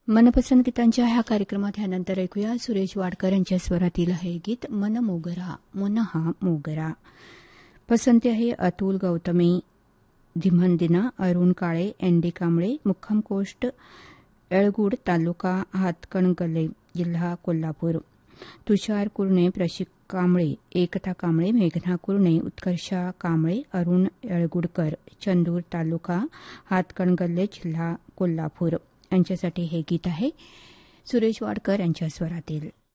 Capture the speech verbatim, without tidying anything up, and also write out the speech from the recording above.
मनपसंत गीतांच्या ह्या कार्यक्रमात ह्यानंतर ऐकूया सुरेश वाडकर यांच्या स्वरातील हे गीत मन मोगरा मन हा मोगरा. पसंती आहे अतुल गौतमी, धिमंदिना, अरुण काळे, एनडी कांबळे, मुक्काम पोस्ट येळगुड, तालुका हातकणंगले, जिल्हा कोल्हापूर. तुषार कुरणे, प्रशिक कांबळे, एकता कांबळे, मेघना कुरणे, उत्कर्षा कांबळे, अरुण येळगुडकर, चंदूर, तालुका हातकणंगले, जिल्हा कोल्हापूर यांच्यासाठी हे गीत आहे सुरेश वाडकर यांच्या स्वरातील.